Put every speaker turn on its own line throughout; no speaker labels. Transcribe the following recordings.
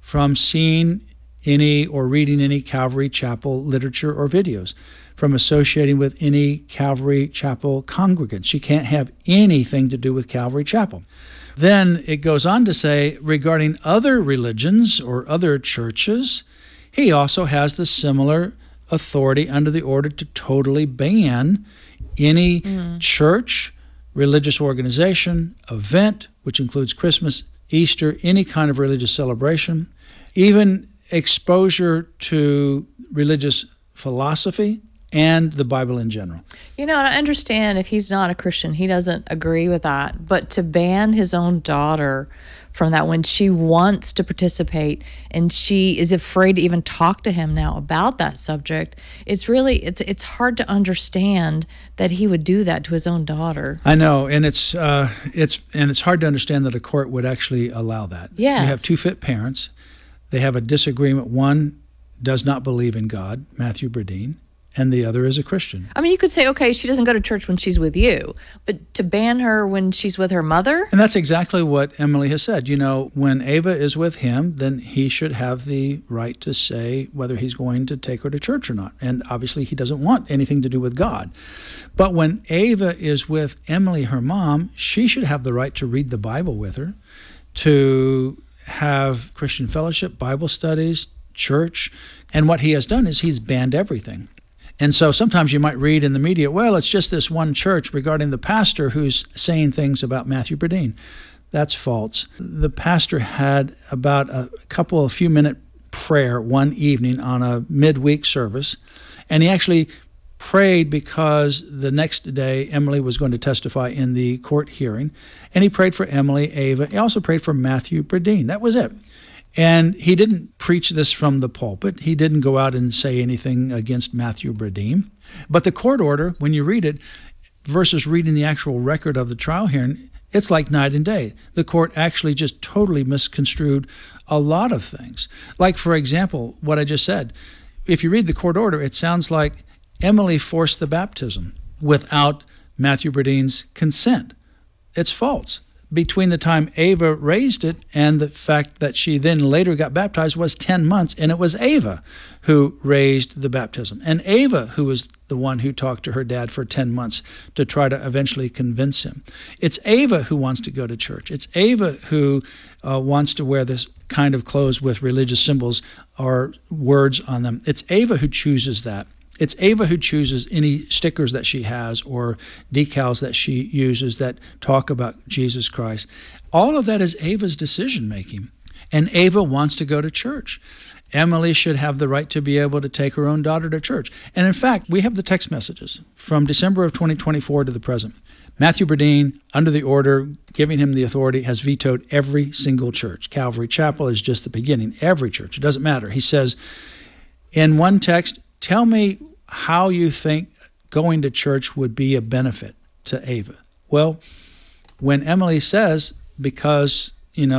from seeing any or reading any Calvary Chapel literature or videos, from associating with any Calvary Chapel congregants. She can't have anything to do with Calvary Chapel. Then it goes on to say, regarding other religions or other churches, he also has the similar authority under the order to totally ban any church, religious organization, event, which includes Christmas, Easter, any kind of religious celebration, even exposure to religious philosophy and the Bible in general.
And I understand if he's not a Christian, he doesn't agree with that. But to ban his own daughter from that when she wants to participate and she is afraid to even talk to him now about that subject, it's hard to understand that he would do that to his own daughter.
I know, and it's hard to understand that a court would actually allow that.
Yes.
You have two fit parents. They have a disagreement. One does not believe in God, Matthew Bradeen, and the other is a Christian.
I mean, you could say, okay, she doesn't go to church when she's with you, but to ban her when she's with her mother?
And that's exactly what Emily has said. When Ava is with him, then he should have the right to say whether he's going to take her to church or not. And obviously he doesn't want anything to do with God. But when Ava is with Emily, her mom, she should have the right to read the Bible with her, to have Christian fellowship, Bible studies, church. And what he has done is he's banned everything. And so sometimes you might read in the media, well, it's just this one church regarding the pastor who's saying things about Matthew Bradeen. That's false. The pastor had about a few minute prayer one evening on a midweek service, and he actually prayed because the next day Emily was going to testify in the court hearing, and he prayed for Emily, Ava. He also prayed for Matthew Bradeen. That was it. And he didn't preach this from the pulpit. He didn't go out and say anything against Matthew Bradeen. But the court order, when you read it, versus reading the actual record of the trial hearing, it's like night and day. The court actually just totally misconstrued a lot of things. Like, for example, what I just said. If you read the court order, it sounds like Emily forced the baptism without Matthew Bradeen's consent. It's false. Between the time Ava raised it and the fact that she then later got baptized was 10 months, and it was Ava who raised the baptism. And Ava who was the one who talked to her dad for 10 months to try to eventually convince him. It's Ava who wants to go to church. It's Ava who wants to wear this kind of clothes with religious symbols or words on them. It's Ava who chooses that. It's Ava who chooses any stickers that she has or decals that she uses that talk about Jesus Christ. All of that is Ava's decision-making. And Ava wants to go to church. Emily should have the right to be able to take her own daughter to church. And in fact, we have the text messages from December of 2024 to the present. Matthew Bradeen, under the order giving him the authority, has vetoed every single church. Calvary Chapel is just the beginning. Every church. It doesn't matter. He says, in one text, tell me how you think going to church would be a benefit to Ava. Well, when Emily says, because,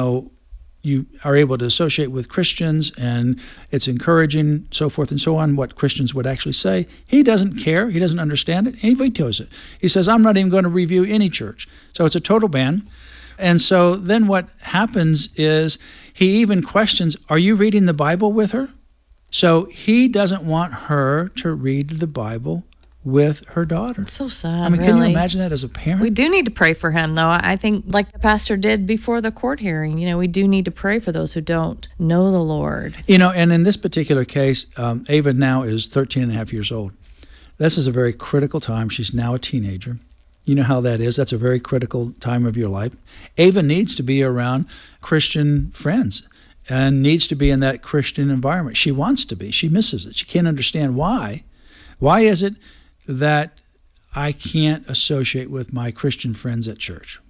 you are able to associate with Christians and it's encouraging, so forth and so on, what Christians would actually say, he doesn't care. He doesn't understand it. And he vetoes it. He says, I'm not even going to review any church. So it's a total ban. And so then what happens is he even questions, are you reading the Bible with her? So he doesn't want her to read the Bible with her daughter.
It's so sad,
I mean,
really.
Can you imagine that as a parent?
We do need to pray for him, though. I think, like the pastor did before the court hearing, we do need to pray for those who don't know the Lord.
And in this particular case, Ava now is 13 and a half years old. This is a very critical time. She's now a teenager. You know how that is. That's a very critical time of your life. Ava needs to be around Christian friends and needs to be in that Christian environment. She wants to be. She misses it. She can't understand why. Why is it that I can't associate with my Christian friends at church?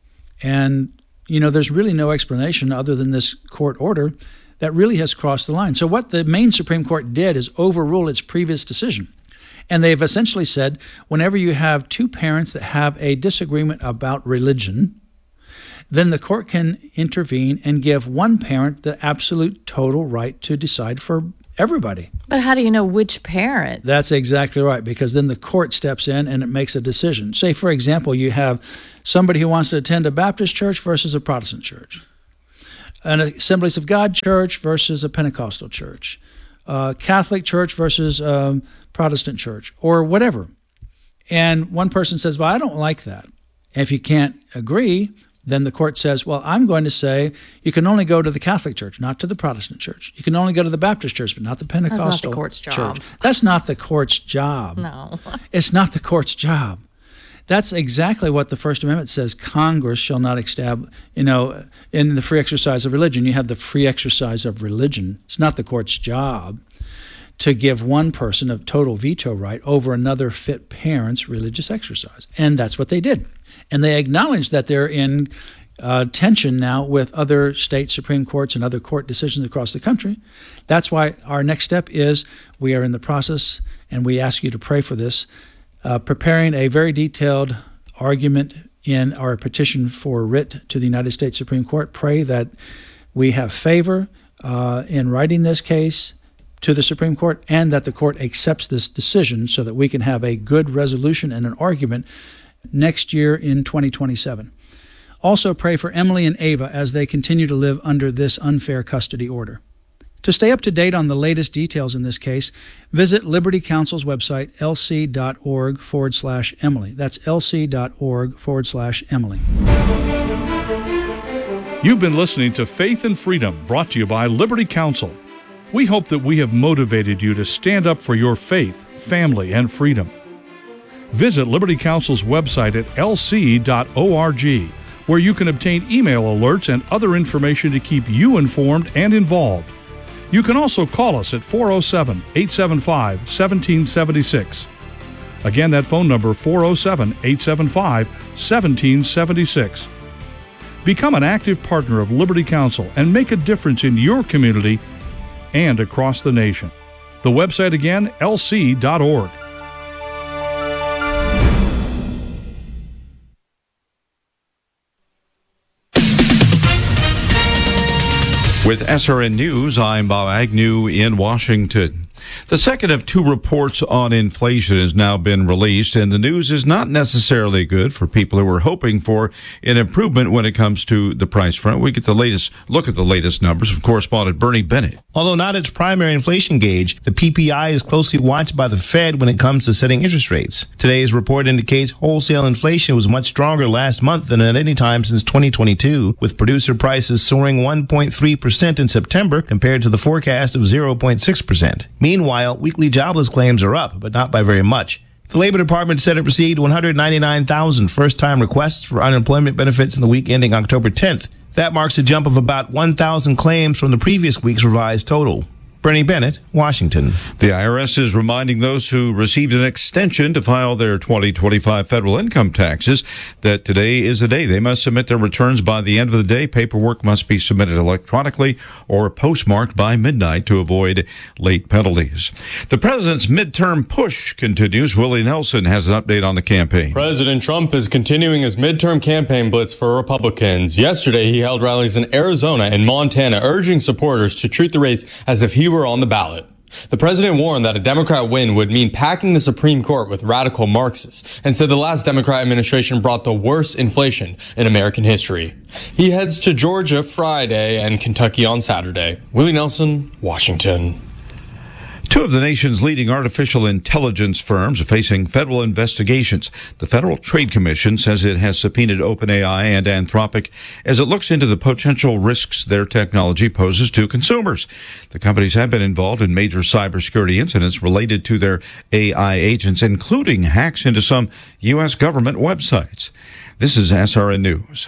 And, there's really no explanation other than this court order that really has crossed the line. So what the Maine Supreme Court did is overrule its previous decision. And they've essentially said, whenever you have two parents that have a disagreement about religion, then the court can intervene and give one parent the absolute total right to decide for everybody.
But how do you know which parent?
That's exactly right, because then the court steps in and it makes a decision. Say, for example, you have somebody who wants to attend a Baptist church versus a Protestant church. an Assemblies of God church versus a Pentecostal church, Catholic church versus Protestant church, or whatever. And one person says, well, I don't like that. And if you can't agree, then the court says, well, I'm going to say you can only go to the Catholic church, not to the Protestant church. You can only go to the Baptist church, but not the Pentecostal
That's not the court's job.
church. That's not the court's job.
No.
It's not the court's job. That's exactly what the First Amendment says. Congress shall not establish, in the free exercise of religion, you have the free exercise of religion. It's not the court's job to give one person a total veto right over another fit parent's religious exercise. And that's what they did. And they acknowledge that they're in tension now with other state Supreme Courts and other court decisions across the country. That's why our next step is we are in the process, and we ask you to pray for this, preparing a very detailed argument in our petition for writ to the United States Supreme Court. Pray that we have favor in writing this case to the Supreme Court, and that the court accepts this decision so that we can have a good resolution and an argument next year in 2027. Also pray for Emily and Ava as they continue to live under this unfair custody order. To stay up to date on the latest details in this case, visit Liberty Counsel's website, lc.org/Emily. That's lc.org/Emily.
You've been listening to Faith and Freedom, brought to you by Liberty Counsel. We hope that we have motivated you to stand up for your faith, family, and freedom. Visit Liberty Counsel's website at lc.org, where you can obtain email alerts and other information to keep you informed and involved. You can also call us at 407-875-1776. Again, that phone number, 407-875-1776. Become an active partner of Liberty Counsel and make a difference in your community and across the nation. The website again, lc.org.
With SRN News, I'm Bob Agnew in Washington. The second of two reports on inflation has now been released, and the news is not necessarily good for people who are hoping for an improvement when it comes to the price front. We get the latest look at the latest numbers from correspondent Bernie Bennett.
Although not its primary inflation gauge, the PPI is closely watched by the Fed when it comes to setting interest rates. Today's report indicates wholesale inflation was much stronger last month than at any time since 2022, with producer prices soaring 1.3% in September compared to the forecast of 0.6%. Meanwhile, weekly jobless claims are up, but not by very much. The Labor Department said it received 199,000 first-time requests for unemployment benefits in the week ending October 10th. That marks a jump of about 1,000 claims from the previous week's revised total. Bernie Bennett, Washington.
The IRS is reminding those who received an extension to file their 2025 federal income taxes that today is the day. They must submit their returns by the end of the day. Paperwork must be submitted electronically or postmarked by midnight to avoid late penalties. The president's midterm push continues. Willie Nelson has an update on the campaign.
President Trump is continuing his midterm campaign blitz for Republicans. Yesterday, he held rallies in Arizona and Montana, urging supporters to treat the race as if he were on the ballot. The president warned that a Democrat win would mean packing the Supreme Court with radical Marxists, and said the last Democrat administration brought the worst inflation in American history. He heads to Georgia Friday and Kentucky on Saturday. Willie Nelson, Washington.
Two of the nation's leading artificial intelligence firms are facing federal investigations. The Federal Trade Commission says it has subpoenaed OpenAI and Anthropic as it looks into the potential risks their technology poses to consumers. The companies have been involved in major cybersecurity incidents related to their AI agents, including hacks into some U.S. government websites. This is SRN News.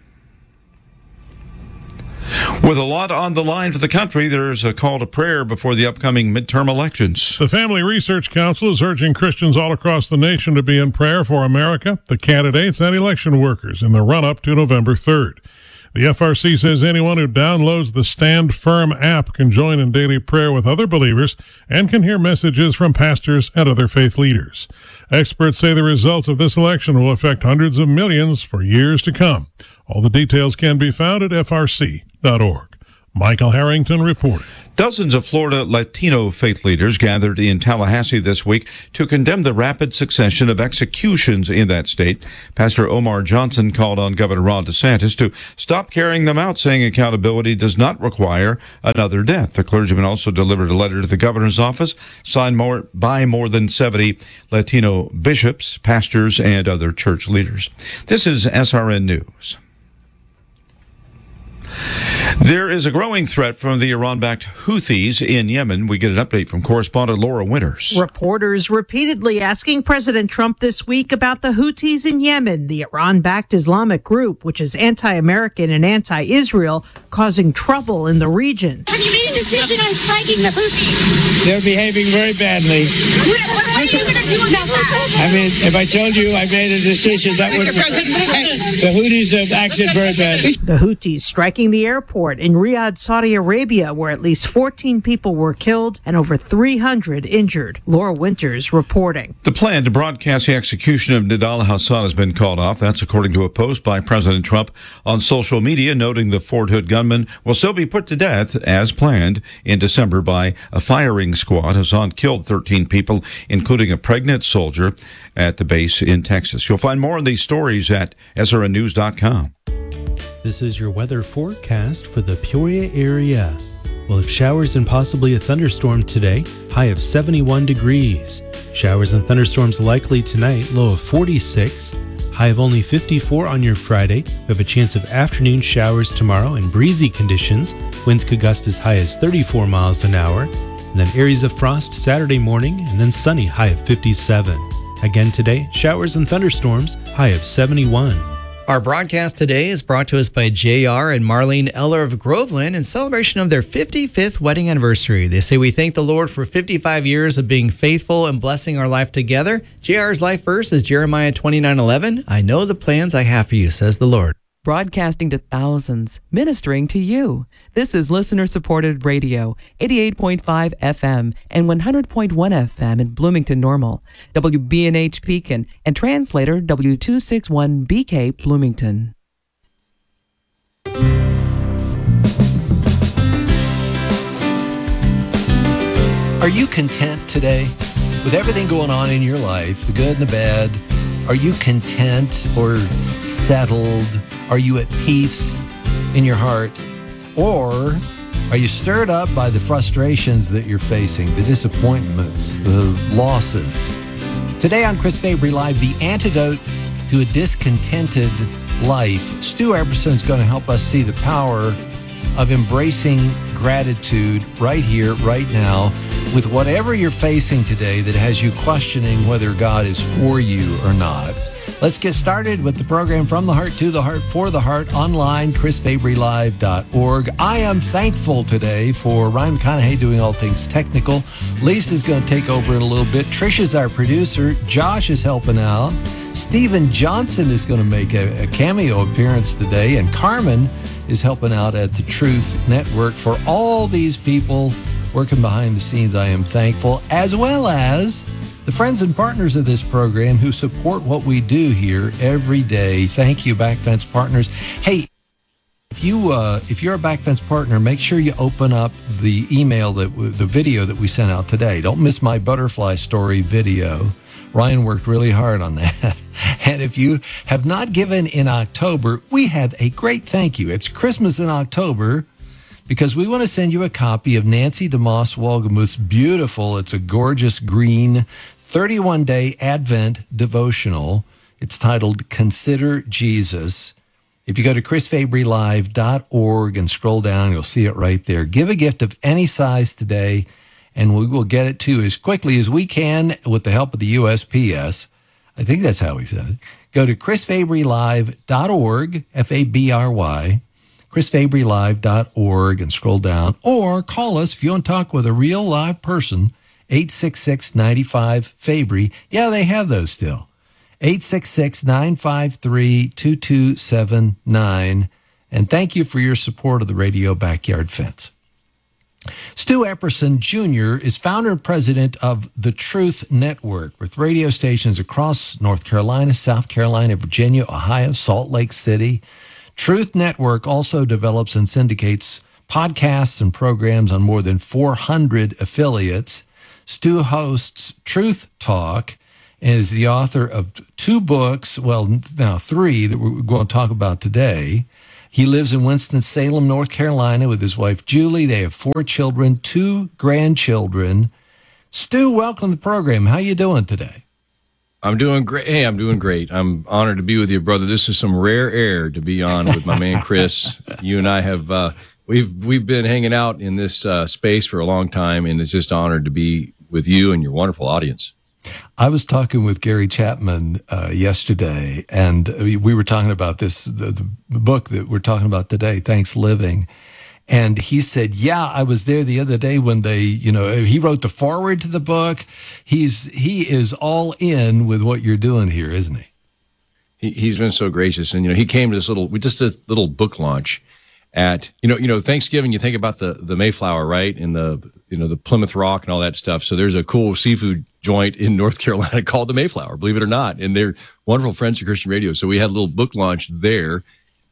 With a lot on the line for the country, there's a call to prayer before the upcoming midterm elections.
The Family Research Council is urging Christians all across the nation to be in prayer for America, the candidates, and election workers in the run-up to November 3rd. The FRC says anyone who downloads the Stand Firm app can join in daily prayer with other believers and can hear messages from pastors and other faith leaders. Experts say the results of this election will affect hundreds of millions for years to come. All the details can be found at frc.org. Michael Harrington reported.
Dozens of Florida Latino faith leaders gathered in Tallahassee this week to condemn the rapid succession of executions in that state. Pastor Omar Johnson called on Governor Ron DeSantis to stop carrying them out, saying accountability does not require another death. The clergyman also delivered a letter to the governor's office, signed by more than 70 Latino bishops, pastors, and other church leaders. This is SRN News. There is a growing threat from the Iran-backed Houthis in Yemen. We get an update from correspondent Laura Winters.
Reporters repeatedly asking President Trump this week about the Houthis in Yemen, the Iran-backed Islamic group, which is anti-American and anti-Israel, causing trouble in the region.
Have you made a decision on striking the Houthis?
They're behaving very badly.
What are you going to do about that?
I mean, if I told you I made a decision, that would... The Houthis have acted very badly.
The Houthis striking the airport in Riyadh, Saudi Arabia, where at least 14 people were killed and over 300 injured. Laura Winters reporting.
The plan to broadcast the execution of Nidal Hassan has been called off. That's according to a post by President Trump on social media, noting the Fort Hood gunman will still be put to death as planned in December by a firing squad. Hassan killed 13 people, including a pregnant soldier at the base in Texas. You'll find more on these stories at srnnews.com.
This is your weather forecast for the Peoria area. We'll have showers and possibly a thunderstorm today, high of 71 degrees. Showers and thunderstorms likely tonight, low of 46. High of only 54 on your Friday. We have a chance of afternoon showers tomorrow and breezy conditions. Winds could gust as high as 34 miles an hour. And then areas of frost Saturday morning and then sunny, high of 57. Again today, showers and thunderstorms, high of 71.
Our broadcast today is brought to us by J.R. and Marlene Eller of Groveland in celebration of their 55th wedding anniversary. They say we thank the Lord for 55 years of being faithful and blessing our life together. J.R.'s life verse is Jeremiah 29:11. I know the plans I have for you, says the Lord.
Broadcasting to thousands, ministering to you. This is listener-supported radio, 88.5 FM and 100.1 FM in Bloomington Normal, WBNH Pekin, and translator W261BK Bloomington.
Are you content today? With everything going on in your life, the good and the bad, are you content or settled? Are you at peace in your heart? Or are you stirred up by the frustrations that you're facing, the disappointments, the losses? Today on Chris Fabry Live, the antidote to a discontented life. Stu Epperson's going to help us see the power of embracing gratitude right here, right now, with whatever you're facing today that has you questioning whether God is for you or not. Let's get started with the program From the Heart to the Heart for the Heart online, chrisfabrylive.org. I am thankful today for Ryan McConaughey doing all things technical. Lisa's going to take over in a little bit. Trisha's our producer. Josh is helping out. Stephen Johnson is going to make a cameo appearance today. And Carmen is helping out at the Truth Network. For all these people working behind the scenes, I am thankful, as well as the friends and partners of this program who support what we do here every day. Thank you, Backfence Partners. Hey, if you're a Backfence partner, make sure you open up the email, the video that we sent out today. Don't miss my butterfly story video. Ryan worked really hard on that. And if you have not given in October, we have a great thank you. It's Christmas in October, because we want to send you a copy of Nancy DeMoss Wolgemuth's beautiful, it's a gorgeous green 31-day Advent devotional. It's titled Consider Jesus. If you go to chrisfabrylive.org and scroll down, you'll see it right there. Give a gift of any size today, and we will get it to you as quickly as we can with the help of the USPS. I think that's how he said it. Go to chrisfabrylive.org, F-A-B-R-Y, chrisfabrylive.org, and scroll down, or call us if you want to talk with a real live person, 866-95-FABRY. Yeah, they have those still. 866-953-2279. And thank you for your support of the Radio Backyard Fence. Stu Epperson Jr. is founder and president of the Truth Network, with radio stations across North Carolina, South Carolina, Virginia, Ohio, Salt Lake City. Truth Network also develops and syndicates podcasts and programs on more than 400 affiliates. Stu hosts Truth Talk and is the author of 2 books, well, now 3 that we're going to talk about today. He lives in Winston-Salem, North Carolina with his wife, Julie. They have 4 children, 2 grandchildren. Stu, welcome to the program. How you doing today?
I'm doing great. Hey, I'm doing great. I'm honored to be with you, brother. This is some rare air to be on with my man, Chris. You and I have, we've been hanging out in this space for a long time, and it's just honored to be with you and your wonderful audience.
I was talking with Gary Chapman yesterday, and we were talking about this, the book that we're talking about today, Thanks Living. And he said, yeah, I was there the other day when they, he wrote the foreword to the book. He is all in with what you're doing here, isn't he?
He's been so gracious. And, he came to this little book launch at, Thanksgiving, you think about the Mayflower, right? And the Plymouth Rock and all that stuff. So there's a cool seafood joint in North Carolina called the Mayflower, believe it or not. And they're wonderful friends of Christian Radio. So we had a little book launch there,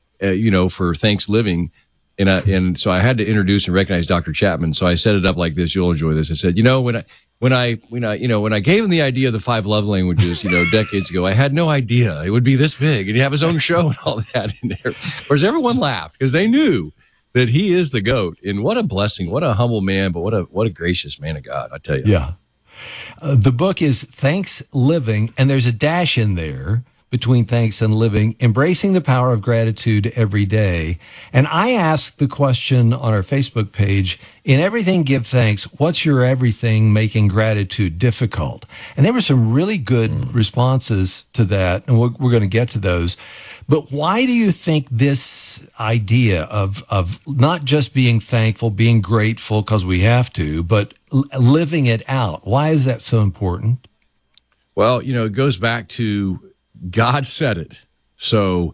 for Thanksgiving. And so I had to introduce and recognize Dr. Chapman. So I set it up like this. You'll enjoy this. I said, when I gave him the idea of the 5 love languages, decades ago, I had no idea it would be this big and he'd have his own show and all that in there. Of course, everyone laughed because they knew that he is the GOAT. And what a blessing, what a humble man, but what a gracious man of God, I tell you.
Yeah. The book is Thanks Living, and there's a dash in there between thanks and living, embracing the power of gratitude every day. And I asked the question on our Facebook page, in everything give thanks, what's your everything making gratitude difficult? And there were some really good responses to that, and we're going to get to those. But why do you think this idea of not just being thankful, being grateful because we have to, but living it out, why is that so important?
Well, it goes back to God said it. So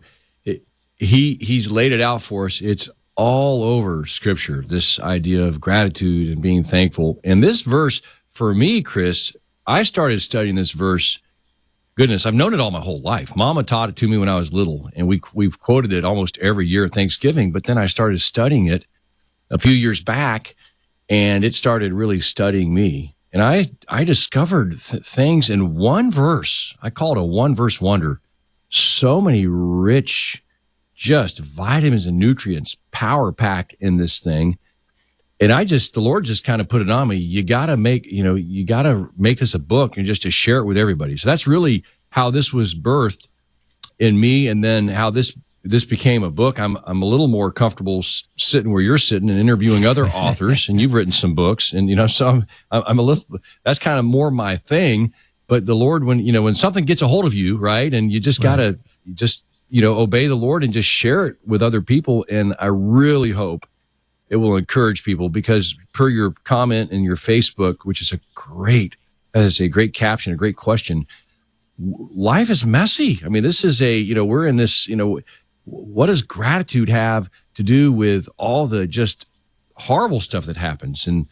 he's laid it out for us. It's all over Scripture, this idea of gratitude and being thankful. And this verse, for me, Chris, I started studying this verse. Goodness, I've known it all my whole life. Mama taught it to me when I was little, and we've quoted it almost every year at Thanksgiving. But then I started studying it a few years back, and it started really studying me. And I discovered things in one verse. I call it a one-verse wonder. So many rich, just vitamins and nutrients, power-packed in this thing. And the Lord just kind of put it on me. You got to make this a book and just to share it with everybody. So that's really how this was birthed in me, and then how this became a book. I'm a little more comfortable sitting where you're sitting and interviewing other authors, and you've written some books, and so I'm a little. That's kind of more my thing. But the Lord, when something gets a hold of you, right, and you just gotta obey the Lord and just share it with other people. And I really hope it will encourage people, because per your comment in your Facebook, which is a great caption, a great question. Life is messy. I mean, this is we're in this, what does gratitude have to do with all the just horrible stuff that happens? And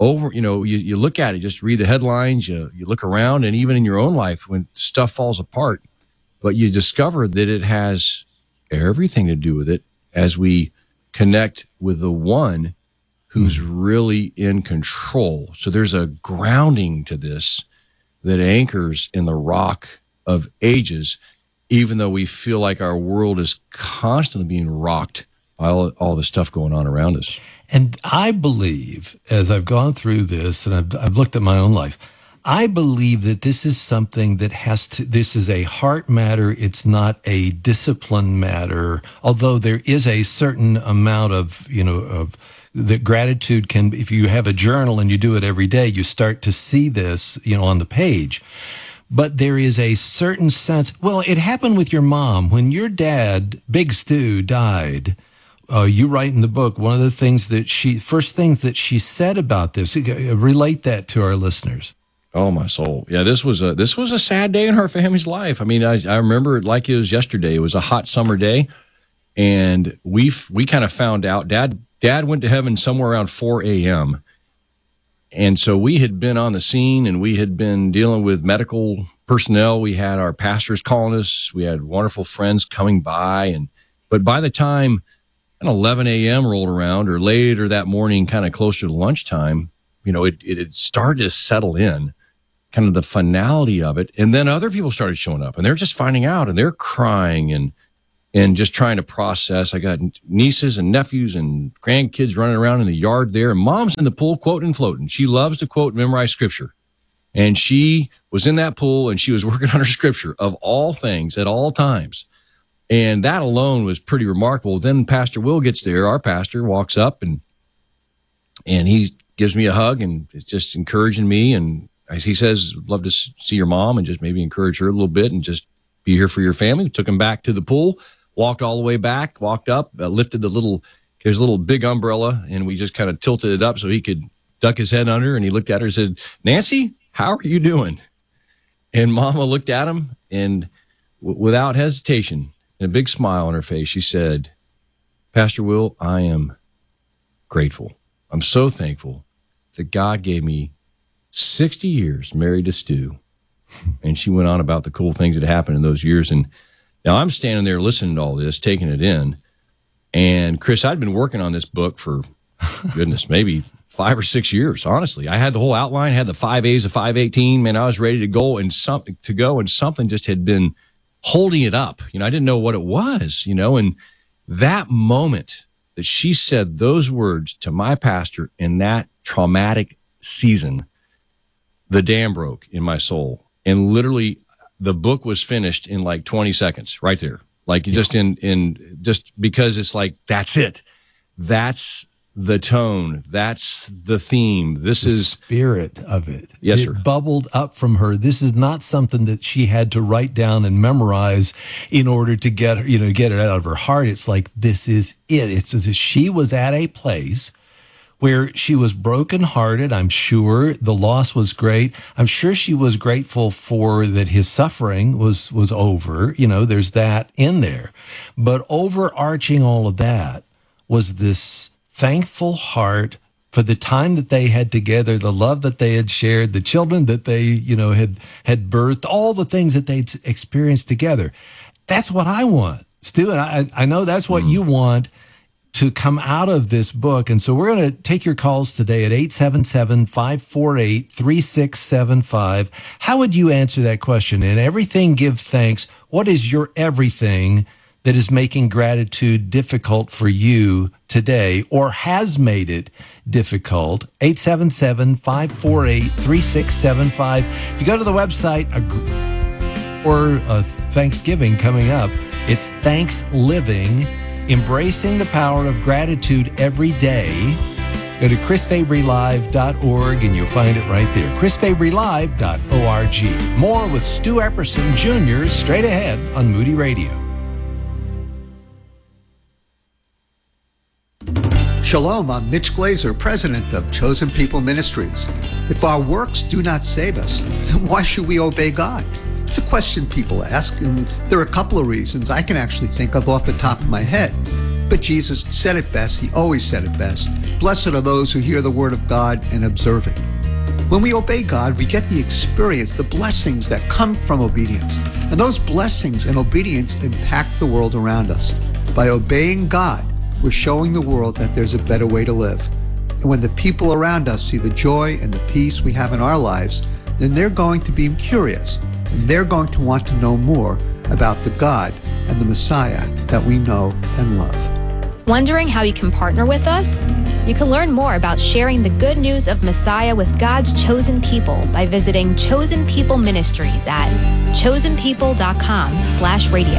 you look at it, just read the headlines, you look around, and even in your own life when stuff falls apart, but you discover that it has everything to do with it as we connect with the one who's really in control. So there's a grounding to this that anchors in the rock of ages, even though we feel like our world is constantly being rocked by all the stuff going on around us.
And I believe, as I've gone through this and I've looked at my own life, I believe that this is something that this is a heart matter. It's not a discipline matter, although there is a certain amount of that gratitude can, if you have a journal and you do it every day, you start to see this, on the page. But there is a certain sense, well, it happened with your mom. When your dad, Big Stu, died, you write in the book, one of the things first things that she said about this, relate that to our listeners.
Oh, my soul. Yeah, this was a sad day in her family's life. I mean, I remember it like it was yesterday. It was a hot summer day, and we kind of found out Dad went to heaven somewhere around 4 a.m., and so we had been on the scene, and we had been dealing with medical personnel. We had our pastors calling us. We had wonderful friends coming by, but by the time and 11 a.m. rolled around, or later that morning, kind of closer to lunchtime, it had started to settle in, kind of the finality of it. And then other people started showing up, and they're just finding out, and they're crying and just trying to process. I got nieces and nephews and grandkids running around in the yard there, and mom's in the pool quoting and floating. She loves to quote and memorize scripture. And she was in that pool, and she was working on her scripture of all things at all times. And that alone was pretty remarkable. Then Pastor Will gets there. Our pastor walks up, and he gives me a hug and is just encouraging me. And as he says, love to see your mom and just maybe encourage her a little bit and just be here for your family. We took him back to the pool, walked all the way back, walked up, lifted there's a little big umbrella, and we just kind of tilted it up so he could duck his head under. And he looked at her and said, "Nancy, how are you doing?" And Mama looked at him, and without hesitation and a big smile on her face, she said, "Pastor Will, I am grateful. I'm so thankful that God gave me 60 years married to Stu." And she went on about the cool things that happened in those years. And now I'm standing there listening to all this, taking it in. And Chris, I'd been working on this book for, goodness, maybe 5 or 6 years, honestly. I had the whole outline, had the 5 A's of 518. Man, I was ready to go, and something just had been holding it up. I didn't know what it was, and that moment that she said those words to my pastor in that traumatic season, the dam broke in my soul. And literally the book was finished in like 20 seconds right there. Like just just because it's like, that's it. That's the tone. That's the theme. This is
spirit of it.
Yes,
it
sir.
Bubbled up from her. This is not something that she had to write down and memorize in order to get it out of her heart. It's like, this is it. It's as if she was at a place where she was brokenhearted. I'm sure the loss was great. I'm sure she was grateful for that his suffering was over. There's that in there. But overarching all of that was this thankful heart for the time that they had together, the love that they had shared, the children that they, had birthed, all the things that they'd experienced together. That's what I want, Stu, and I know that's what you want to come out of this book. And so we're going to take your calls today at 877-548-3675. How would you answer that question? In everything, give thanks. What is your everything that is making gratitude difficult for you today, or has made it difficult? 877-548-3675. If you go to the website, or Thanksgiving coming up, it's Thanks Living, embracing the power of gratitude every day. Go to chrisfabrylive.org and you'll find it right there. chrisfabrylive.org. More with Stu Epperson Jr. straight ahead on Moody Radio.
Shalom, I'm Mitch Glazer, president of Chosen People Ministries. If our works do not save us, then why should we obey God? It's a question people ask, and there are a couple of reasons I can actually think of off the top of my head. But Jesus said it best. He always said it best. Blessed are those who hear the word of God and observe it. When we obey God, we get the experience, the blessings that come from obedience. And those blessings and obedience impact the world around us. By obeying God, we're showing the world that there's a better way to live. And when the people around us see the joy and the peace we have in our lives, then they're going to be curious. And they're going to want to know more about the God and the Messiah that we know and love.
Wondering how you can partner with us? You can learn more about sharing the good news of Messiah with God's chosen people by visiting Chosen People Ministries at chosenpeople.com/radio.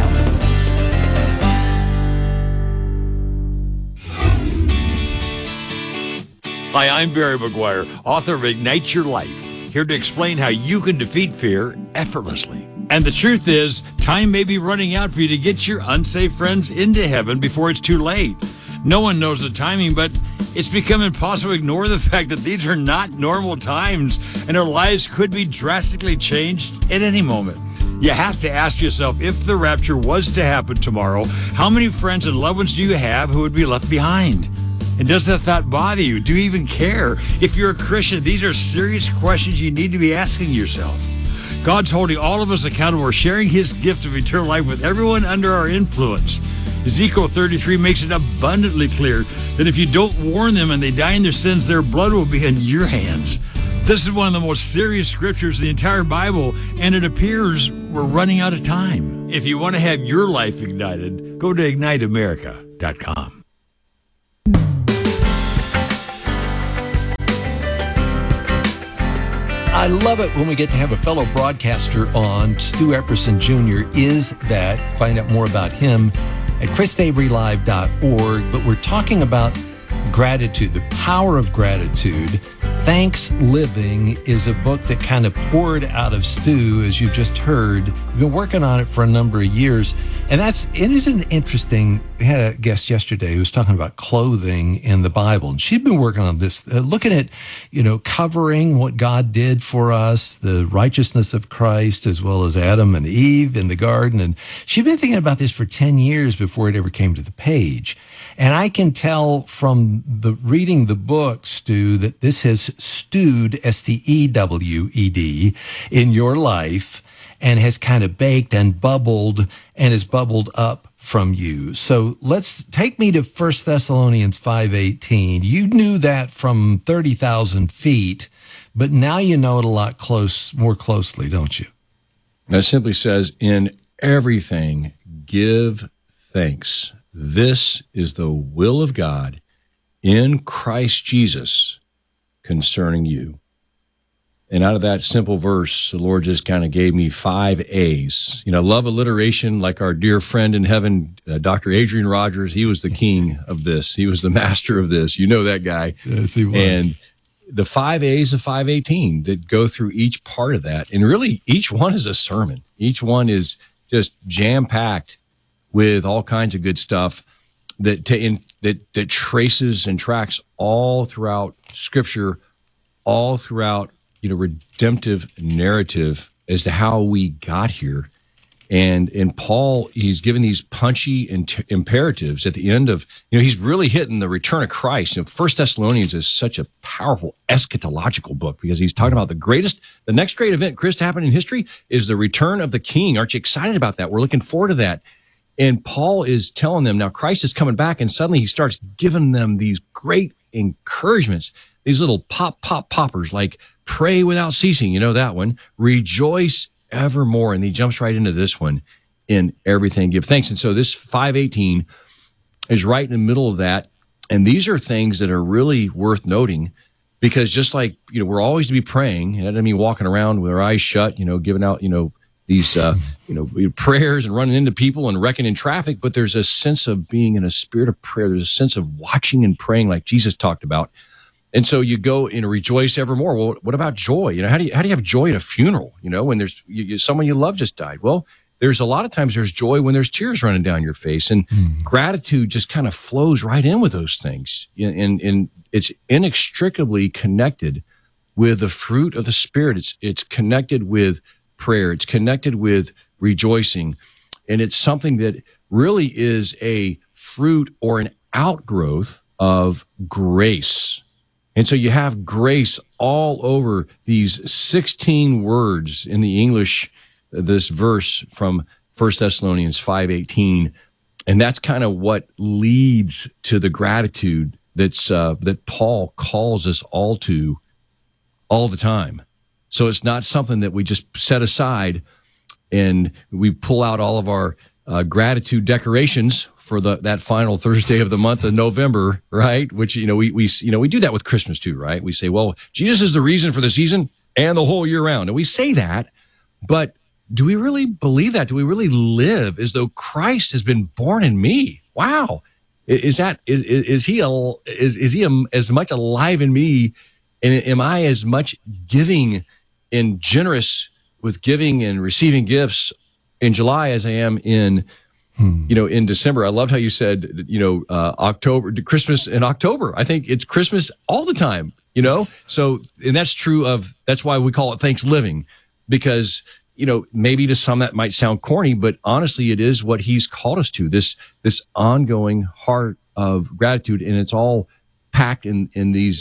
Hi, I'm Barry McGuire, author of Ignite Your Life, here to explain how you can defeat fear effortlessly. And the truth is, time may be running out for you to get your unsafe friends into heaven before it's too late. No one knows the timing, but it's become impossible to ignore the fact that these are not normal times, and our lives could be drastically changed at any moment. You have to ask yourself, if the rapture was to happen tomorrow, how many friends and loved ones do you have who would be left behind? And does that thought bother you? Do you even care? If you're a Christian, these are serious questions you need to be asking yourself. God's holding all of us accountable for sharing his gift of eternal life with everyone under our influence. Ezekiel 33 makes it abundantly clear that if you don't warn them and they die in their sins, their blood will be in your hands. This is one of the most serious scriptures in the entire Bible, and it appears we're running out of time. If you want to have your life ignited, go to igniteamerica.com.
I love it when we get to have a fellow broadcaster on. Stu Epperson Jr. is that. Find out more about him at chrisfabrylive.org. But we're talking about gratitude, the power of gratitude. Thanks Living is a book that kind of poured out of Stu, as you just heard. You've been working on it for a number of years. And it is an interesting, we had a guest yesterday who was talking about clothing in the Bible. And she'd been working on this, looking at, covering what God did for us, the righteousness of Christ, as well as Adam and Eve in the garden. And she'd been thinking about this for 10 years before it ever came to the page. And I can tell from reading the book, Stu, that this has stewed, S-T-E-W-E-D, in your life and has kind of baked and bubbled and has bubbled up from you. So let's take me to 1 Thessalonians 5:18. You knew that from 30,000 feet, but now you know it a lot more closely, don't you?
That simply says, in everything, give thanks. This is the will of God in Christ Jesus concerning you. And out of that simple verse, the Lord just kind of gave me 5 A's. Love alliteration, like our dear friend in heaven, Dr. Adrian Rogers. He was the king of this. He was the master of this. You know that guy.
Yes, he was.
And the 5 A's of 518 that go through each part of that. And really, each one is a sermon. Each one is just jam-packed with all kinds of good stuff that traces and tracks all throughout Scripture, all throughout redemptive narrative as to how we got here. And Paul, he's given these punchy imperatives at the end of, he's really hitting the return of Christ. 1 Thessalonians is such a powerful eschatological book because he's talking about the next great event, Chris, to happen in history is the return of the King. Aren't you excited about that? We're looking forward to that. And Paul is telling them, now Christ is coming back, and suddenly he starts giving them these great encouragements, these little poppers, like pray without ceasing, that one, rejoice evermore. And he jumps right into this one, in everything give thanks. And so this 5:18 is right in the middle of that. And these are things that are really worth noting because just like, we're always to be praying, and I mean walking around with our eyes shut, giving out, these, prayers and running into people and wrecking in traffic, but there's a sense of being in a spirit of prayer. There's a sense of watching and praying like Jesus talked about. And so you go, rejoice evermore. Well, what about joy? How do you have joy at a funeral? When there's someone you love just died? Well, there's a lot of times there's joy when there's tears running down your face, and gratitude just kind of flows right in with those things. And it's inextricably connected with the fruit of the Spirit. It's connected with prayer. It's connected with rejoicing. And it's something that really is a fruit or an outgrowth of grace. And so you have grace all over these 16 words in the English, this verse from 1 Thessalonians 5:18. And that's kind of what leads to the gratitude that Paul calls us all to all the time. So it's not something that we just set aside and we pull out all of our gratitude decorations for that final Thursday of the month of November, right? Which we do that with Christmas too, right? We say, well, Jesus is the reason for the season and the whole year round, and we say that, but do we really believe that? Do we really live as though Christ has been born in me? Wow, is he as much alive in me, and am I as much giving and generous with giving and receiving gifts in July as I am in December? I loved how you said, October, Christmas in October. I think it's Christmas all the time, So, and that's true that's why we call it Thanksgiving, because, maybe to some that might sound corny, but honestly, it is what he's called us to, this ongoing heart of gratitude. And it's all packed in these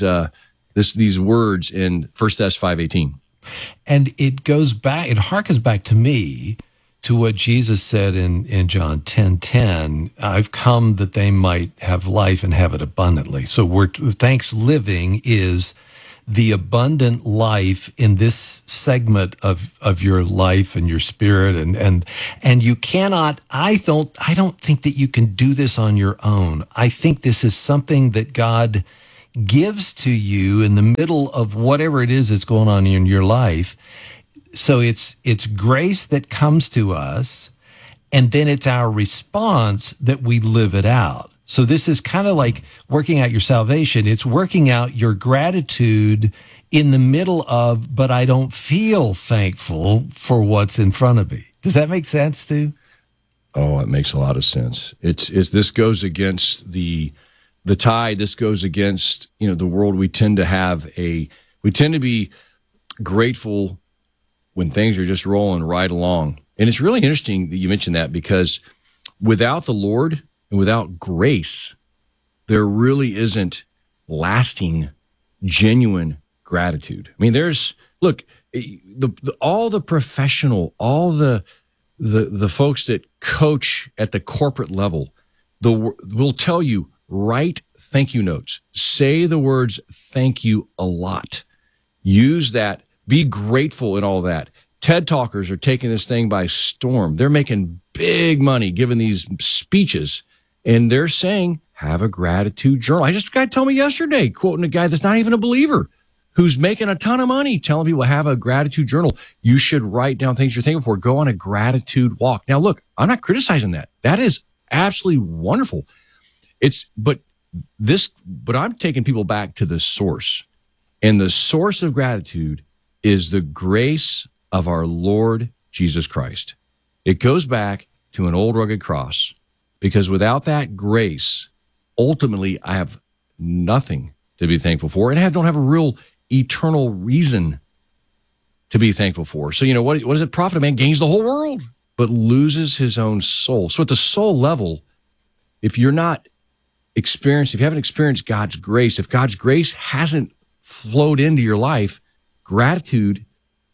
words in 1 Thess 5:18.
And it harkens back to me to what Jesus said in John 10:10, I've come that they might have life and have it abundantly. So thanks living is the abundant life in this segment of your life and your spirit, and you cannot. I don't think that you can do this on your own. I think this is something that God gives to you in the middle of whatever it is that's going on in your life. So it's grace that comes to us, and then it's our response that we live it out. So this is kind of like working out your salvation. It's working out your gratitude in the middle of, but I don't feel thankful for what's in front of me. Does that make sense, Stu?
Oh, it makes a lot of sense. It's this goes against the tide. This goes against, the world. We tend to be grateful when things are just rolling right along. And it's really interesting that you mentioned that, because without the Lord and without grace, there really isn't lasting, genuine gratitude. I mean, all the professional, all the folks that coach at the corporate level, will tell you, write thank you notes. Say the words thank you a lot. Use that. Be grateful and all that. TED Talkers are taking this thing by storm. They're making big money giving these speeches, and they're saying, have a gratitude journal. I just got a guy tell me yesterday, quoting a guy that's not even a believer, who's making a ton of money, telling people, have a gratitude journal. You should write down things you're thankful for. Go on a gratitude walk. Now, look, I'm not criticizing that. That is absolutely wonderful. But I'm taking people back to the source. And the source of gratitude is the grace of our Lord Jesus Christ. It goes back to an old rugged cross, because without that grace, ultimately, I have nothing to be thankful for, and I don't have a real eternal reason to be thankful for. So, what does it profit? A man gains the whole world, but loses his own soul. So at the soul level, if you haven't experienced God's grace, if God's grace hasn't flowed into your life, gratitude,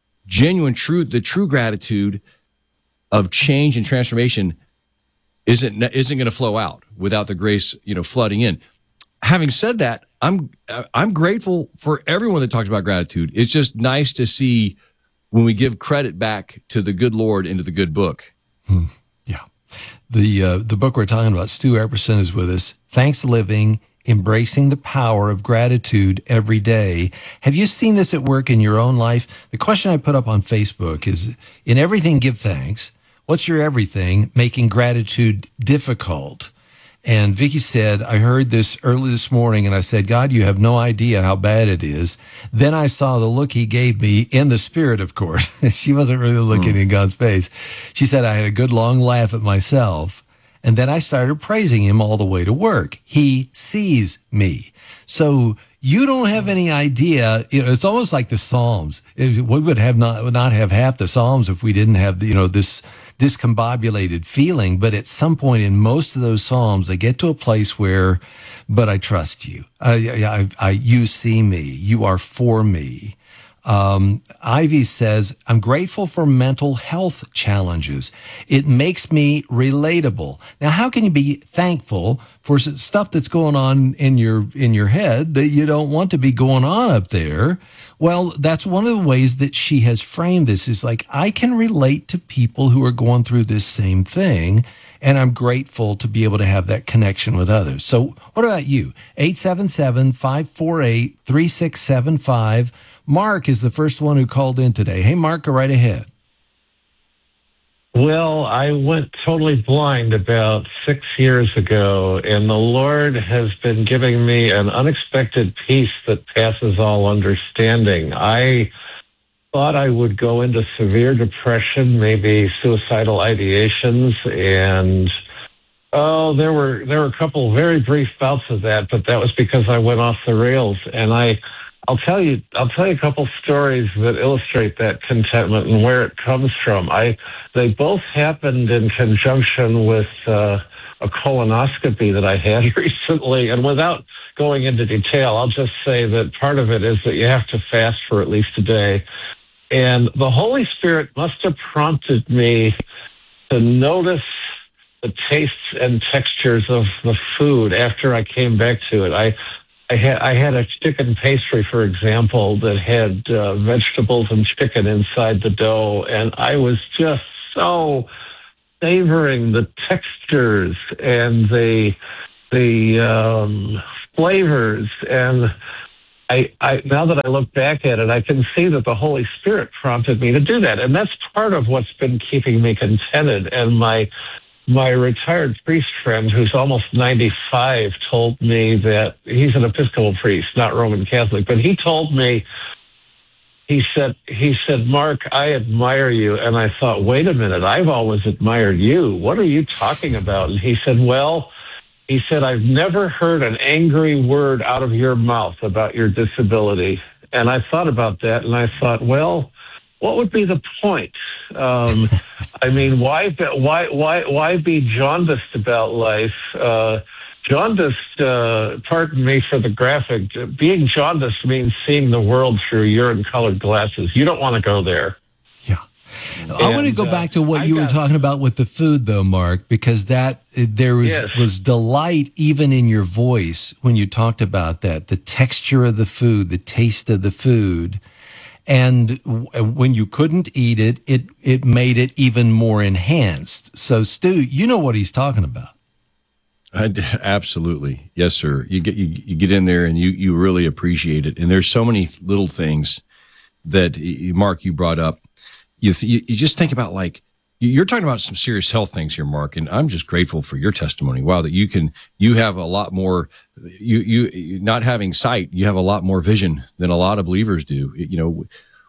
the true gratitude of change and transformation isn't going to flow out without the grace, flooding in. Having said that, I'm grateful for everyone that talks about gratitude. It's just nice to see when we give credit back to the good Lord and to the good book.
Yeah. The book we're talking about, Stu Epperson is with us. Thanks Living, Embracing the Power of Gratitude Every Day. Have you seen this at work in your own life? The question I put up on Facebook is, in everything, give thanks. What's your everything making gratitude difficult? And Vicki said, I heard this early this morning, and I said, God, you have no idea how bad it is. Then I saw the look he gave me in the spirit, of course. She wasn't really looking in God's face. She said, I had a good long laugh at myself. And then I started praising him all the way to work. He sees me. So you don't have any idea. It's almost like the Psalms. We would not have half the Psalms if we didn't have this discombobulated feeling. But at some point in most of those Psalms, they get to a place where, but I trust you. You see me. You are for me. Ivy says, I'm grateful for mental health challenges. It makes me relatable. Now, how can you be thankful for stuff that's going on in your head that you don't want to be going on up there? Well, that's one of the ways that she has framed this, is like, I can relate to people who are going through this same thing, and I'm grateful to be able to have that connection with others. So what about you? 877-548-3675. Mark is the first one who called in today. Hey, Mark, go right ahead.
Well, I went totally blind about 6 years ago, and the Lord has been giving me an unexpected peace that passes all understanding. I thought I would go into severe depression, maybe suicidal ideations, and there were a couple very brief bouts of that, but that was because I went off the rails. And I'll tell you a couple stories that illustrate that contentment and where it comes from. They both happened in conjunction with a colonoscopy that I had recently. And without going into detail, I'll just say that part of it is that you have to fast for at least a day. And the Holy Spirit must have prompted me to notice the tastes and textures of the food after I came back to it. I had a chicken pastry, for example, that had vegetables and chicken inside the dough, and I was just so savoring the textures and the flavors. And I now that I look back at it, I can see that the Holy Spirit prompted me to do that, and that's part of what's been keeping me contented. And my retired priest friend, who's almost 95, told me that he's an Episcopal priest, not Roman Catholic, but he told me, he said, Mark, I admire you. And I thought, wait a minute, I've always admired you. What are you talking about? And he said, I've never heard an angry word out of your mouth about your disability. And I thought about that, and I thought, well, what would be the point? I mean, why be jaundiced about life? Jaundiced, pardon me for the graphic, being jaundiced means seeing the world through urine-colored glasses. You don't want to go there.
I want to go back to what you were talking about with the food, though, Mark, because there was delight even in your voice when you talked about that, the texture of the food, the taste of the food. And when you couldn't eat it, it made it even more enhanced. So, Stu, you know what he's talking about.
Absolutely. Yes, sir. You get in there and you really appreciate it. And there's so many little things that, Mark, you brought up. You just think about, like, you're talking about some serious health things here, Mark, and I'm just grateful for your testimony. Wow, that you have a lot more, you not having sight, you have a lot more vision than a lot of believers do. You know,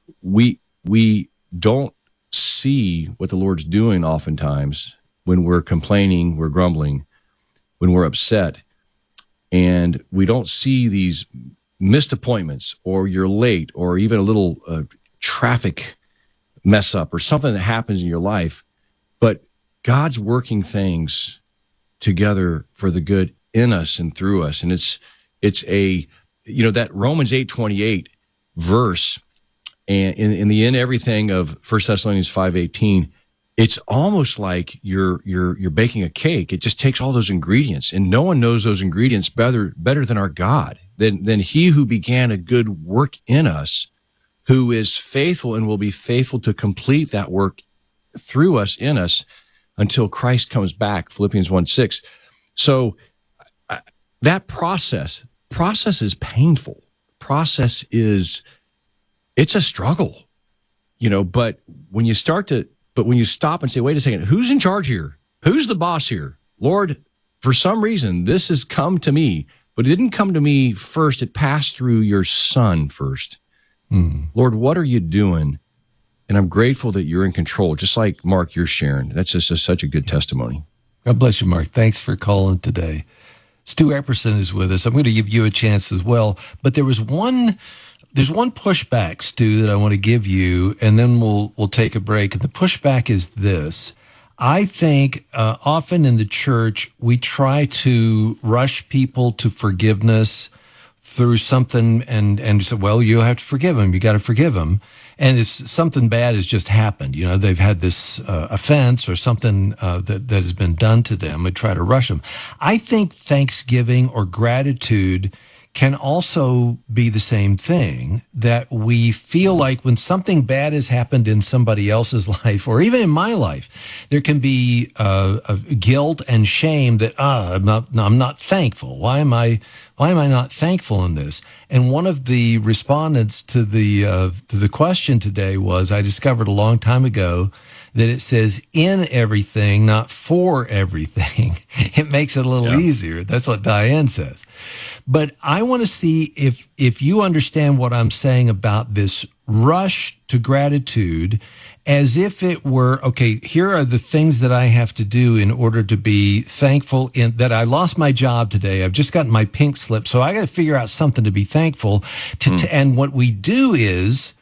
we don't see what the Lord's doing oftentimes when we're complaining, we're grumbling, when we're upset, and we don't see these missed appointments, or you're late, or even a little traffic mess up or something that happens in your life. But God's working things together for the good in us and through us. And it's a, you know, that Romans 8:28 verse, and in the end everything of 1 Thessalonians 5:18, it's almost like you're baking a cake. It just takes all those ingredients, and no one knows those ingredients better than our God, than he who began a good work in us, who is faithful and will be faithful to complete that work through us, in us, until Christ comes back, Philippians 1:6. So that process is painful. It's a struggle, you know, but when you stop and say, wait a second, who's in charge here? Who's the boss here? Lord, for some reason, this has come to me, but it didn't come to me first. It passed through your Son first. Lord, what are you doing? And I'm grateful that you're in control, just like, Mark, you're sharing. That's just such a good testimony.
God bless you, Mark. Thanks for calling today. Stu Epperson is with us. I'm going to give you a chance as well. But there's one pushback, Stu, that I want to give you, and then we'll take a break. And the pushback is this. I think often in the church, we try to rush people to forgiveness through something, and you say, well, you have to forgive them. You got to forgive them. And it's something bad has just happened. You know, they've had this offense or something that has been done to them. We try to rush them. I think thanksgiving or gratitude can also be the same thing, that we feel like when something bad has happened in somebody else's life, or even in my life, there can be guilt and shame that I'm not thankful. Why am I not thankful in this? And one of the respondents to the question today was, I discovered a long time ago that it says in everything, not for everything. It makes it a little easier. That's what Diane says. But I want to see if you understand what I'm saying about this rush to gratitude, as if it were, okay, here are the things that I have to do in order to be thankful in that I lost my job today. I've just gotten my pink slip, so I got to figure out something to be thankful to. And what we do is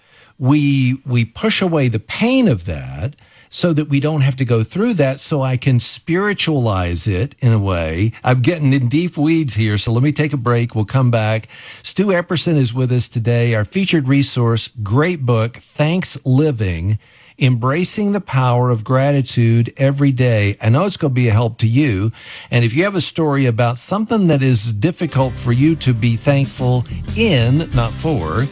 we push away the pain of that, so that we don't have to go through that, so I can spiritualize it in a way. I'm getting in deep weeds here, so let me take a break. We'll come back. Stu Epperson is with us today. Our featured resource, great book, Thanks Living. Embracing the Power of Gratitude Every Day. I know it's going to be a help to you. And if you have a story about something that is difficult for you to be thankful in, not for,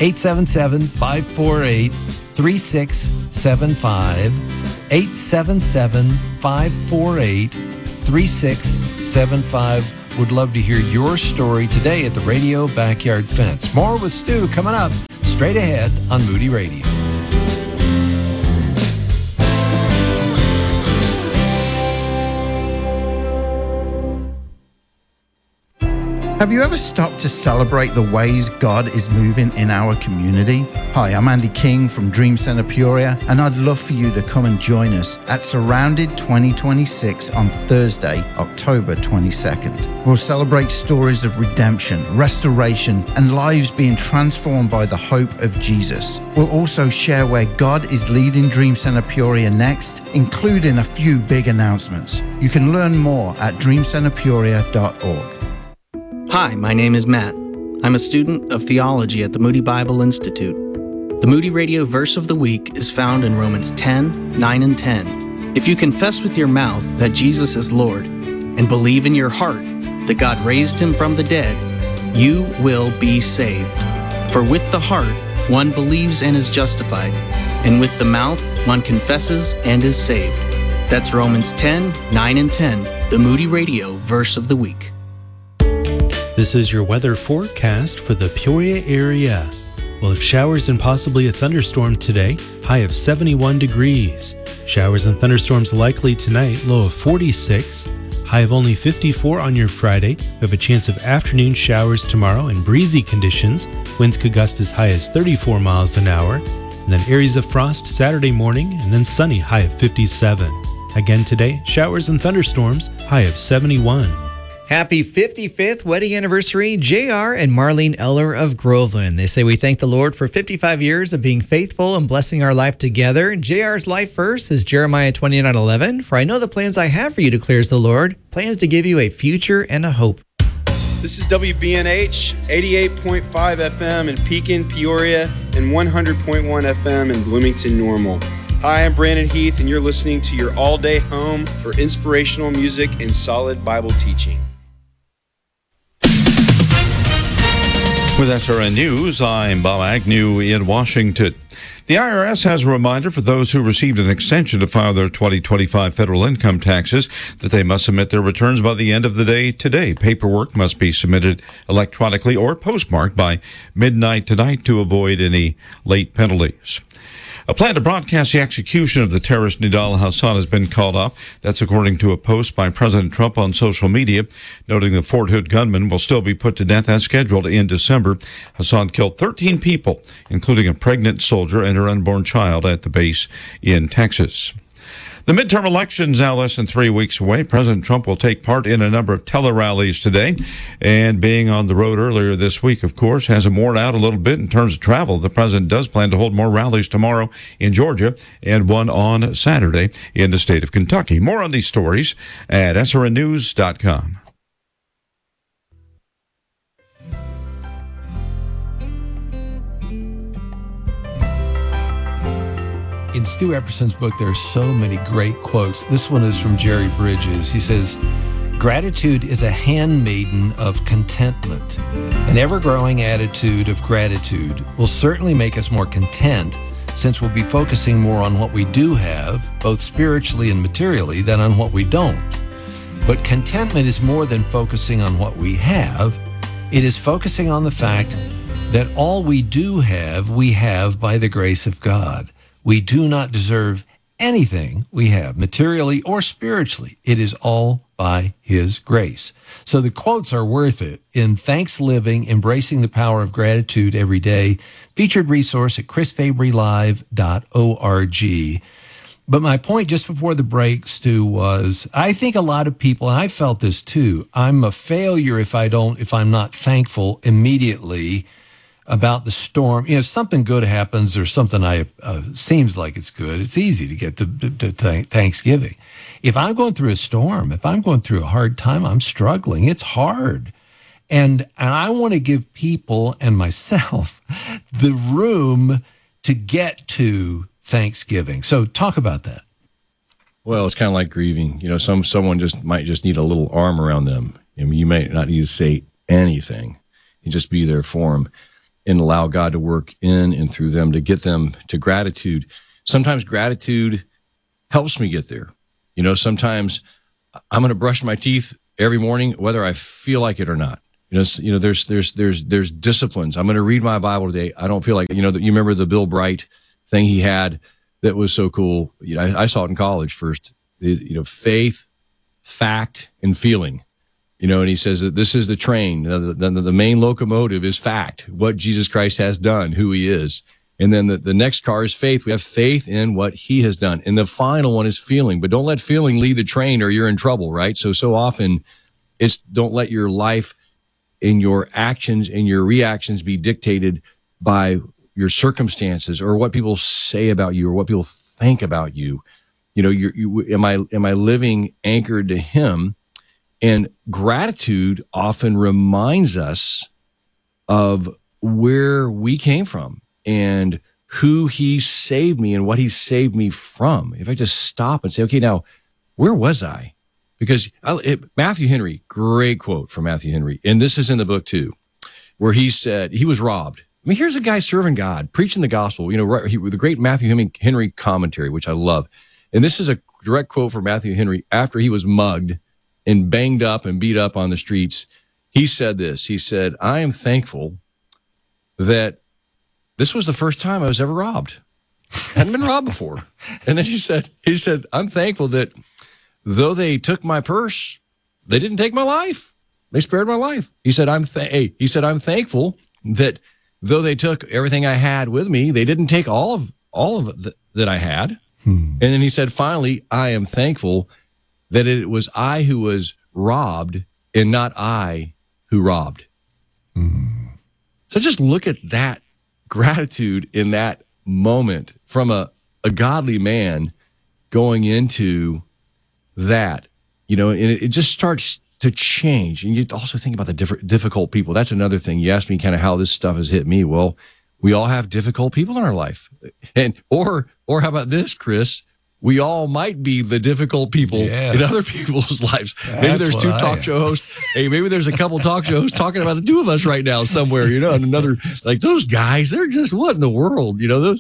877-548-3675, 877-548-3675. Would love to hear your story today at the Radio Backyard Fence. More with Stu coming up straight ahead on Moody Radio.
Have you ever stopped to celebrate the ways God is moving in our community? Hi, I'm Andy King from Dream Center Peoria, and I'd love for you to come and join us at Surrounded 2026 on Thursday, October 22nd. We'll celebrate stories of redemption, restoration, and lives being transformed by the hope of Jesus. We'll also share where God is leading Dream Center Peoria next, including a few big announcements. You can learn more at dreamcenterpeoria.org.
Hi, my name is Matt. I'm a student of theology at the Moody Bible Institute. The Moody Radio Verse of the Week is found in Romans 10, 9, and 10. If you confess with your mouth that Jesus is Lord and believe in your heart that God raised him from the dead, you will be saved. For with the heart one believes and is justified, and with the mouth one confesses and is saved. That's Romans 10, 9, and 10, the Moody Radio Verse of the Week.
This is your weather forecast for the Peoria area. We'll have showers and possibly a thunderstorm today, high of 71 degrees. Showers and thunderstorms likely tonight, low of 46. High of only 54 on your Friday. We have a chance of afternoon showers tomorrow and breezy conditions. Winds could gust as high as 34 miles an hour. And then areas of frost Saturday morning, and then sunny, high of 57. Again today, showers and thunderstorms, high of 71.
Happy 55th wedding anniversary, JR and Marlene Eller of Groveland. They say we thank the Lord for 55 years of being faithful and blessing our life together. JR's life verse is Jeremiah 29:11. For I know the plans I have for you, declares the Lord, plans to give you a future and a hope.
This is WBNH, 88.5 FM in Pekin, Peoria, and 100.1 FM in Bloomington, Normal. Hi, I'm Brandon Heath, and you're listening to your all-day home for inspirational music and solid Bible teaching.
With SRN News, I'm Bob Agnew in Washington. The IRS has a reminder for those who received an extension to file their 2025 federal income taxes that they must submit their returns by the end of the day today. Paperwork must be submitted electronically or postmarked by midnight tonight to avoid any late penalties. A plan to broadcast the execution of the terrorist Nidal Hasan has been called off. That's according to a post by President Trump on social media, noting the Fort Hood gunman will still be put to death as scheduled in December. Hasan killed 13 people, including a pregnant soldier and her unborn child at the base in Texas. The midterm elections now less than 3 weeks away. President Trump will take part in a number of tele-rallies today. And being on the road earlier this week, of course, has him worn out a little bit in terms of travel. The president does plan to hold more rallies tomorrow in Georgia and one on Saturday in the state of Kentucky. More on these stories at srnnews.com.
In Stu Epperson's book, there are so many great quotes. This one is from Jerry Bridges. He says, "Gratitude is a handmaiden of contentment. An ever-growing attitude of gratitude will certainly make us more content, since we'll be focusing more on what we do have, both spiritually and materially, than on what we don't. But contentment is more than focusing on what we have. It is focusing on the fact that all we do have, we have by the grace of God. We do not deserve anything we have, materially or spiritually. It is all by His grace." So the quotes are worth it. In Thanks Living, Embracing the Power of Gratitude Every Day, featured resource at chrisfabrylive.org. But my point just before the break, Stu, was I think a lot of people, and I felt this too, I'm a failure if I'm not thankful immediately about the storm. You know, something good happens or something seems like it's good. It's easy to get to Thanksgiving. If I'm going through a storm, if I'm going through a hard time, I'm struggling. It's hard. And I want to give people and myself the room to get to thanksgiving. So talk about that.
Well, it's kind of like grieving. You know, someone might just need a little arm around them. I mean, you may not need to say anything. You just be there for them and allow God to work in and through them to get them to gratitude. Sometimes gratitude helps me get there. You know, sometimes I'm going to brush my teeth every morning, whether I feel like it or not. You know, there's disciplines. I'm going to read my Bible today. I don't feel like, you remember the Bill Bright thing he had that was so cool. You know, I saw it in college first. Faith, fact, and feeling. You know, and he says that this is the train. The main locomotive is fact, what Jesus Christ has done, who he is. And then the next car is faith. We have faith in what he has done. And the final one is feeling. But don't let feeling lead the train or you're in trouble, right? So often it's don't let your life and your actions and your reactions be dictated by your circumstances or what people say about you or what people think about you. You know, am I living anchored to him? And gratitude often reminds us of where we came from and who he saved me and what he saved me from. If I just stop and say, okay, now, where was I? Because Matthew Henry, great quote from Matthew Henry, and this is in the book too, where he said he was robbed. I mean, here's a guy serving God, preaching the gospel, the great Matthew Henry commentary, which I love. And this is a direct quote from Matthew Henry after he was mugged and banged up and beat up on the streets. He said this. He said, I am thankful that this was the first time I was ever robbed. I hadn't been robbed before. And then he said, I'm thankful that though they took my purse, they didn't take my life. They spared my life. He said, I'm thankful that though they took everything I had with me, they didn't take all of it that I had. And then he said, finally, I am thankful that it was I who was robbed and not I who robbed. So just look at that gratitude in that moment from a godly man going into that, and it just starts to change. And you also think about the difficult people. That's another thing. You asked me kind of how this stuff has hit me. Well, we all have difficult people in our life. Or how about this, Chris? We all might be the difficult people in other people's lives. Maybe there's two talk show hosts. Hey, maybe there's a couple talk show hosts talking about the two of us right now somewhere, and another, like those guys, they're just, what in the world,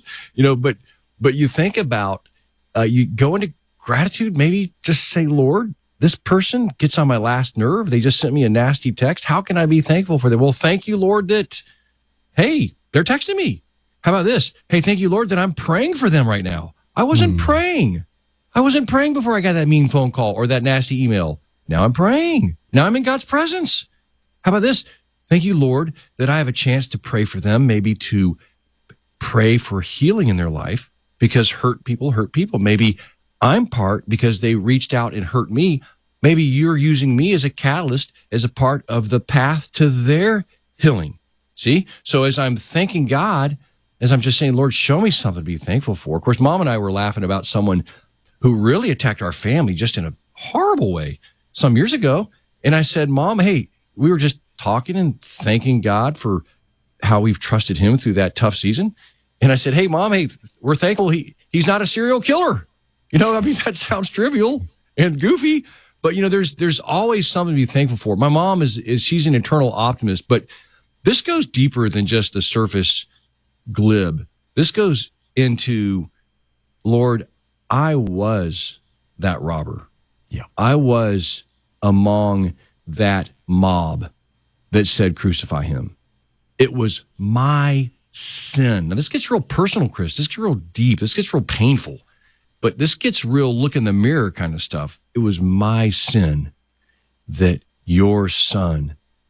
but you think about, you go into gratitude, maybe just say, Lord, this person gets on my last nerve. They just sent me a nasty text. How can I be thankful for them? Well, thank you, Lord, that, hey, they're texting me. How about this? Hey, thank you, Lord, that I'm praying for them right now. I wasn't praying. I wasn't praying before I got that mean phone call or that nasty email. Now I'm praying. Now I'm in God's presence. How about this? Thank you, Lord, that I have a chance to pray for them, maybe to pray for healing in their life because hurt people hurt people. Maybe I'm part because they reached out and hurt me. Maybe you're using me as a catalyst, as a part of the path to their healing. See? So as I'm thanking God, as I'm just saying, Lord, show me something to be thankful for. Of course, Mom and I were laughing about someone who really attacked our family just in a horrible way some years ago. And I said, Mom, hey, we were just talking and thanking God for how we've trusted him through that tough season. And I said, hey, Mom, hey, we're thankful he's not a serial killer. That sounds trivial and goofy, but there's always something to be thankful for. My mom she's an eternal optimist, but this goes deeper than just the surface glib. This goes into, Lord, I was that robber.
Yeah.
I was among that mob that said, crucify him. It was my sin. Now, this gets real personal, Chris. This gets real deep. This gets real painful. But this gets real look in the mirror kind of stuff. It was my sin that your son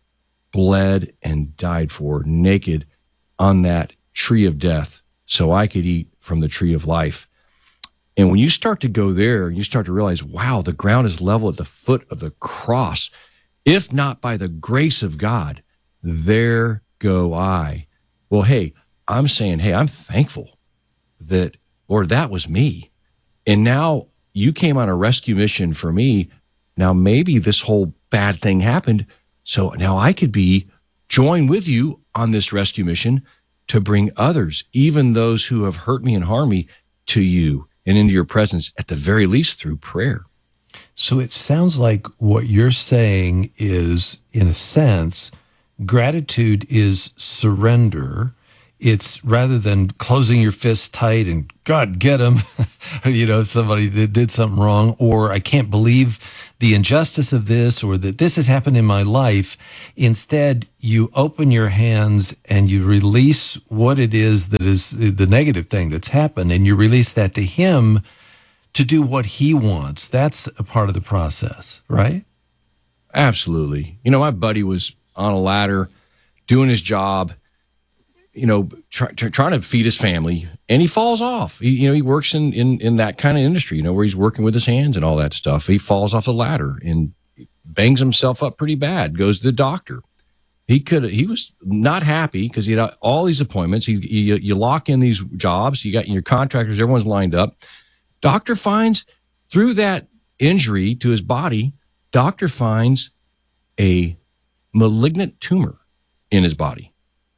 bled and died for naked on that tree of death so I could eat from the tree of life. And when you start to go there, you start to realize, wow, the ground is level at the foot of the cross. If not by the grace of God, there go I. Well, hey, I'm saying, hey, I'm thankful that, Lord, that was me. And now you came on a rescue mission for me. Now maybe this whole bad thing happened. So now I could join with you on this rescue mission to bring others, even those who have hurt me and harmed me, to you and into your presence, at the very least through prayer.
So it sounds like what you're saying is, in a sense, gratitude is surrender. It's rather than closing your fists tight and God, get him, somebody that did something wrong, or I can't believe the injustice of this, or that this has happened in my life. Instead, you open your hands and you release what it is that is the negative thing that's happened, and you release that to him to do what he wants. That's a part of the process, right?
Absolutely. My buddy was on a ladder doing his job, trying to feed his family, and he falls off. He works in that kind of industry, where he's working with his hands and all that stuff. He falls off the ladder and bangs himself up pretty bad, goes to the doctor. He was not happy because he had all these appointments. You lock in these jobs, you got your contractors, everyone's lined up. Doctor finds, through that injury to his body, doctor finds a malignant tumor in his body.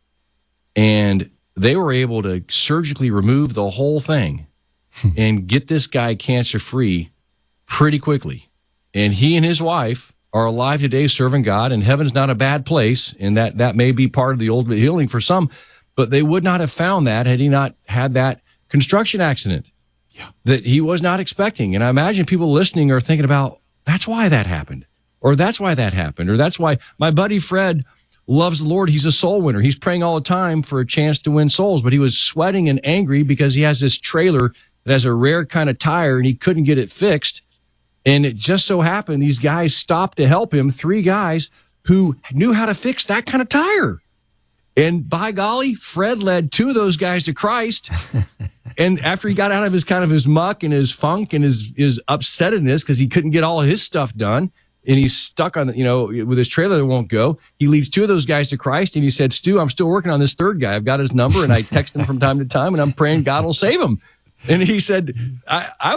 And they were able to surgically remove the whole thing and get this guy cancer-free pretty quickly. And he and his wife are alive today serving God, and heaven's not a bad place, and that may be part of the ultimate healing for some, but they would not have found that had he not had that construction accident that he was not expecting. And I imagine people listening are thinking about, that's why that happened, or that's why that happened, or that's why my buddy Fred loves the Lord. He's a soul winner. He's praying all the time for a chance to win souls, but he was sweating and angry because he has this trailer that has a rare kind of tire and he couldn't get it fixed. And it just so happened these guys stopped to help him, 3 guys who knew how to fix that kind of tire. And by golly, Fred led 2 of those guys to Christ. And after he got out of his muck and his funk and his upsetness because he couldn't get all of his stuff done, and he's stuck on, with his trailer that won't go, he leads 2 of those guys to Christ. And he said, Stu, I'm still working on this 3rd guy. I've got his number, and I text him from time to time, and I'm praying God will save him. And he said, I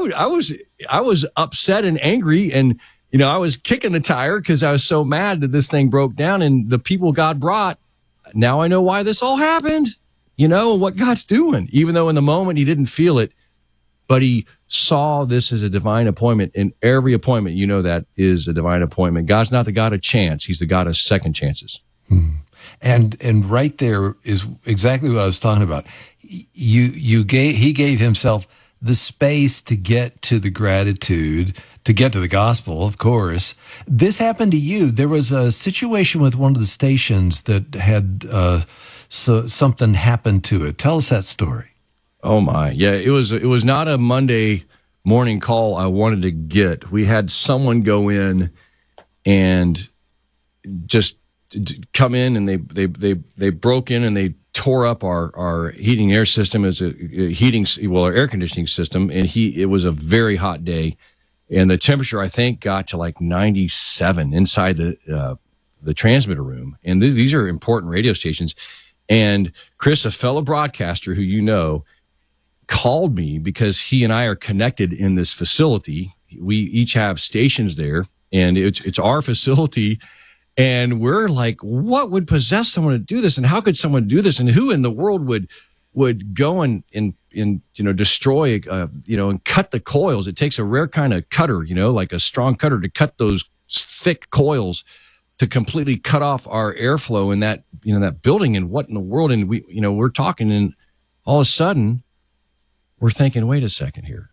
was upset and angry, and I was kicking the tire because I was so mad that this thing broke down, and the people God brought, now I know why this all happened, what God's doing, even though in the moment he didn't feel it, but he saw this as a divine appointment. And every appointment, that is a divine appointment. God's not the God of chance. He's the God of second chances.
And right there is exactly what I was talking about. He gave himself the space to get to the gratitude, to get to the gospel, of course. This happened to you. There was a situation with one of the stations that had something happen to it. Tell us that story.
Oh my. Yeah, it was not a Monday morning call I wanted to get. We had someone go in and just come in, and they broke in and they tore up our heating air system as our air conditioning system, and it was a very hot day, and the temperature I think got to like 97 inside the transmitter room. And these are important radio stations. And Chris, a fellow broadcaster who called me because he and I are connected in this facility. We each have stations there, and it's our facility. And we're like, what would possess someone to do this? And how could someone do this? And who in the world would go and destroy, and cut the coils? It takes a rare kind of cutter, like a strong cutter, to cut those thick coils to completely cut off our airflow in that, that building. And what in the world? And we're talking, and all of a sudden we're thinking, wait a second here.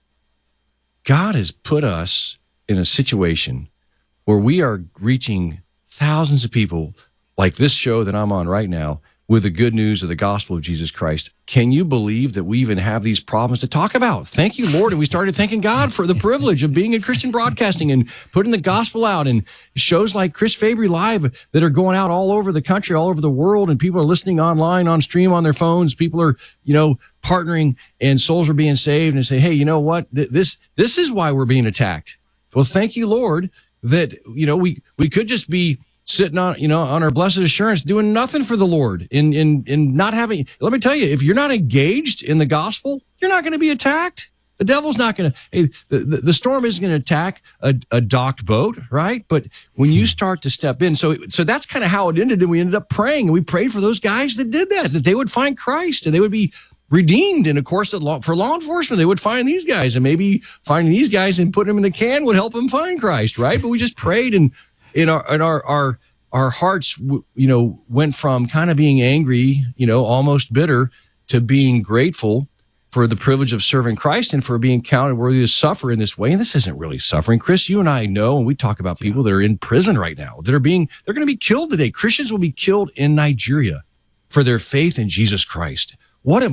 God has put us in a situation where we are reaching thousands of people like this show that I'm on right now with the good news of the gospel of Jesus Christ. Can you believe that we even have these problems to talk about? Thank you, Lord. And we started thanking God for the privilege of being in Christian broadcasting and putting the gospel out, and shows like Chris Fabry Live that are going out all over the country, all over the world, and people are listening online, on stream, on their phones. People are, partnering, and souls are being saved, and say, hey, you know what? This is why we're being attacked. Well, thank you, Lord, that, we could just be sitting on, on our blessed assurance, doing nothing for the Lord, in not having. Let me tell you, if you're not engaged in the gospel, you're not going to be attacked. The devil's not going to. The storm isn't going to attack a docked boat, right? But when you start to step in, so that's kind of how it ended, and we ended up praying, and we prayed for those guys that did that they would find Christ, and they would be redeemed. And of course, for law enforcement, they would find these guys, and maybe finding these guys and putting them in the can would help them find Christ, right? But we just prayed, and in our hearts, went from kind of being angry, almost bitter, to being grateful for the privilege of serving Christ and for being counted worthy to suffer in this way. And this isn't really suffering. Chris, you and I know, and we talk about people that are in prison right now, they're going to be killed today. Christians will be killed in Nigeria for their faith in Jesus Christ. What a